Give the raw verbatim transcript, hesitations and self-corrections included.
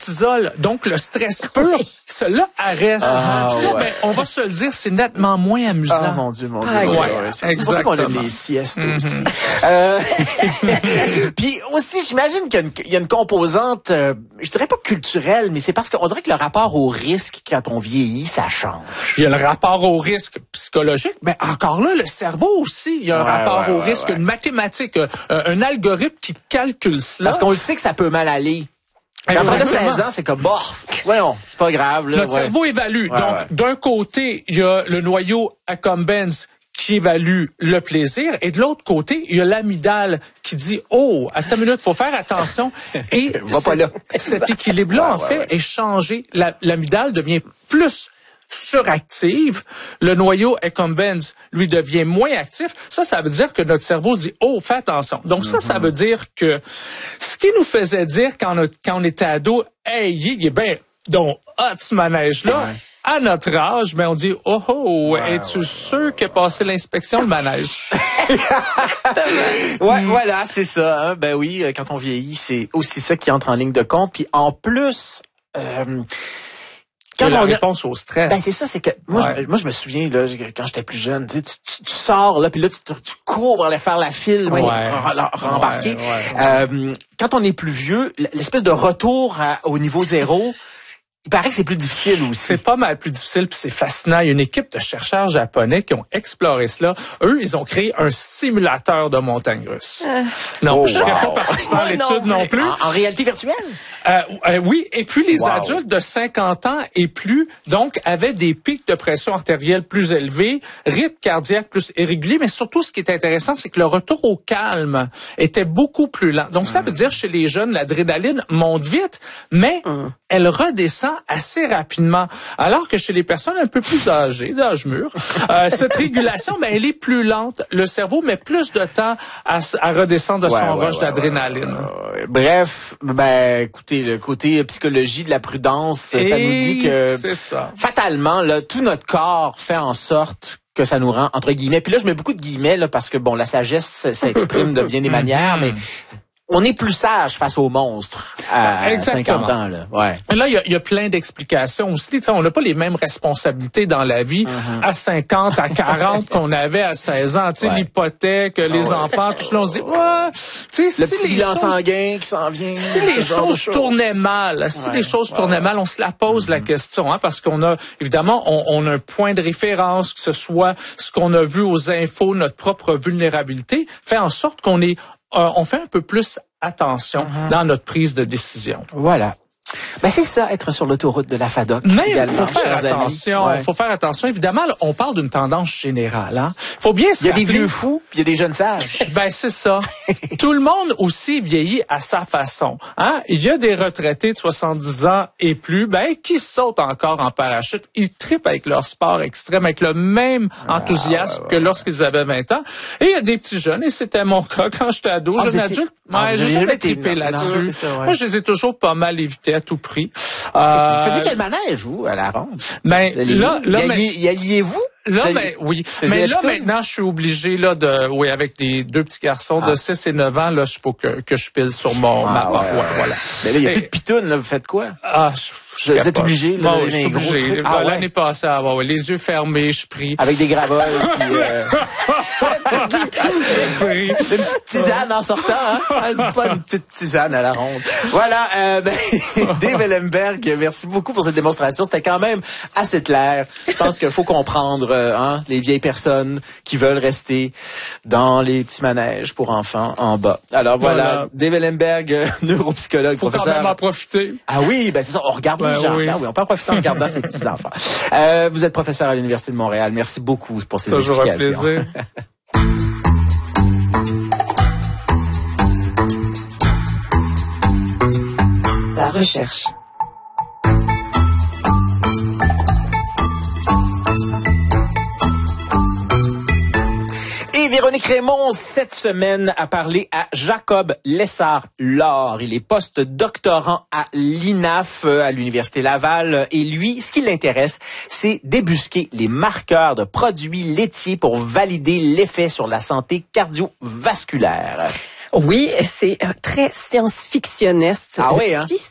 cortisol, donc le stress pur, cela reste. Ah, ça, ouais. ben, on va se le dire, c'est nettement moins amusant. Ah, mon Dieu, mon Dieu. Ah, ouais, ouais, ouais, c'est c'est pour ça qu'on aime les siestes Mm-hmm. aussi. Euh, Puis aussi, j'imagine qu'il y a une, il y a une composante, euh, je dirais pas culturelle, mais c'est parce qu'on dirait que le rapport au risque quand on vieillit, ça change. Il y a le rapport au risque psychologique, mais encore là, le cerveau aussi, il y a un Ouais, rapport ouais, au ouais, risque, ouais. une mathématique, euh, un algorithme qui calcule cela. Parce qu'on le sait que ça peut mal aller. Quand on a Exactement. seize ans, c'est comme, bon, voyons, c'est pas grave. Là, Notre ouais. cerveau évalue. Ouais, Donc, ouais. d'un côté, il y a le noyau accumbens qui évalue le plaisir, et de l'autre côté, il y a l'amygdale qui dit « Oh, attends une minute, faut faire attention. » Et Va pas là. cet équilibre-là, Ouais, en ouais, fait, ouais. est changé. La- L'amygdale devient plus suractive, le noyau accumbens, lui, devient moins actif. Ça, ça veut dire que notre cerveau dit « Oh, fais attention. » Donc ça, ça veut dire que ce qui nous faisait dire quand on, quand on était ado, « Hey, il est bien donc hot ce manège-là. Ouais. » À notre âge, ben on dit « Oh, oh, Ouais, es-tu ouais, sûr qu'il a passé l'inspection, le manège? » Ouais, voilà, c'est ça. Hein. Ben oui, euh, quand on vieillit, c'est aussi ça qui entre en ligne de compte. Puis en plus, euh, Quand la on a- réponse au stress. Ben c'est ça, c'est que moi, Ouais. je, moi je me souviens là quand j'étais plus jeune, tu, sais, tu, tu, tu sors là, puis là tu, tu cours pour aller faire la file, Ouais. pour re- re- rembarquer. Ouais, ouais, Euh, quand on est plus vieux, l'espèce de retour à- au niveau zéro, il paraît que c'est plus difficile aussi. C'est pas mal plus difficile, puis c'est fascinant. Il y a une équipe de chercheurs japonais qui ont exploré cela. Eux, ils ont créé un simulateur de montagne russe. Euh. Non, Oh, je ne serais wow. pas participant à Moi non l'étude non plus. plus. En, en réalité virtuelle? Euh, euh, oui, et puis les Wow. adultes de cinquante ans et plus, donc, avaient des pics de pression artérielle plus élevés, rythme cardiaque plus irrégulier, mais surtout, ce qui est intéressant, c'est que le retour au calme était beaucoup plus lent. Donc, ça veut dire, chez les jeunes, l'adrénaline monte vite, mais elle redescend assez rapidement. Alors que chez les personnes un peu plus âgées, d'âge mûr, euh, cette régulation, ben, elle est plus lente. Le cerveau met plus de temps à, s- à redescendre de Ouais, son ouais, rush ouais, d'adrénaline. ouais, ouais. Bref, ben écoutez, le côté psychologie de la prudence, ça nous dit que C'est ça. fatalement, là, tout notre corps fait en sorte que ça nous rend, entre guillemets, puis là, je mets beaucoup de guillemets, là, parce que, bon, la sagesse s'exprime de bien des manières, mais on est plus sage face aux monstres à Exactement. cinquante ans, là. Ouais. Mais là, il y a, il y a plein d'explications aussi. Tu sais, on n'a pas les mêmes responsabilités dans la vie à cinquante, à quarante qu'on avait à seize ans. Tu sais, Ouais. l'hypothèque, les ouais. enfants, tout cela, on se dit, ouais, tu sais, Le si petit les bilan choses- sanguin qui s'en vient. si ce les genre de choses tournaient mal, si Ouais, les choses ouais, tournaient ouais. mal, on se la pose la question, hein, parce qu'on a, évidemment, on, on a un point de référence, que ce soit ce qu'on a vu aux infos, notre propre vulnérabilité, fait en sorte qu'on est, euh, on fait un peu plus attention dans notre prise de décision. Voilà. Ben c'est ça, être sur l'autoroute de la FADOC. Mais il également, faut faire chers amis. attention, Ouais. faut faire attention. Évidemment, là, on parle d'une tendance générale. Hein. Faut bien se Il y a des rappeler- vieux fous, puis il y a des jeunes sages. Ben c'est ça. Tout le monde aussi vieillit à sa façon. Hein? Il y a des retraités de soixante-dix ans et plus, ben qui sautent encore en parachute. Ils trippent avec leur sport extrême, avec le même enthousiasme ouais, ouais, que lorsqu'ils avaient vingt ans. Et il y a des petits jeunes, et c'était mon cas quand j'étais ado, Ah, jeune vous étiez- adulte. Ah, Ouais, vous j'ai avez jamais jamais été- trippé non, là-dessus. non, c'est ça, ouais. Moi, je les ai toujours pas mal évités à tout prix. Vous Euh, faisiez quel manège, vous, à la ronde? ben, Vous allez- là- là, y mais- alliez- y alliez-vous? Là, Vous ben, allez- oui. faisiez Mais la là, pitoune? maintenant, je suis obligé, là, de, oui, avec des deux petits garçons Ah. de six et neuf ans, là, il faut que, que je pile sur mon, ma Ah, part. ouais, Ouais, ouais. voilà. Mais là, il n'y a Et- plus de pitoune, là. Vous faites quoi? Ah, je, je Vous êtes capote. obligé, là, Bon, de oui, je suis donner un gros obligé. truc. Ah, ouais. L'année passée, ah, ouais, ouais, les yeux fermés, je prie. Avec des gravoles, puis euh, Prie. une petite tisane en sortant, hein? Pas une petite tisane à la ronde. Voilà, euh, ben, Dave Ellenberg, merci beaucoup pour cette démonstration. C'était quand même assez clair. Je pense qu'il faut comprendre, euh, hein, les vieilles personnes qui veulent rester dans les petits manèges pour enfants en bas. Alors voilà, Voilà. Dave Ellenberg, euh, neuropsychologue, Faut quand professeur. même en profiter. Ah oui, ben c'est ça, on regarde Ben les gens. oui. Ah oui, on peut en profiter en regardant ces petits-enfants. Euh, vous êtes professeur à l'Université de Montréal. Merci beaucoup pour ces Toujours un explications. plaisir. La recherche. Et Véronique Raymond, cette semaine, a parlé à Jacob Lessard-Laure. Il est post-doctorant à l'I N A F, à l'Université Laval. Et lui, ce qui l'intéresse, c'est débusquer les marqueurs de produits laitiers pour valider l'effet sur la santé cardiovasculaire. Oui, c'est euh, très science-fictionniste. Ah oui, hein? Qui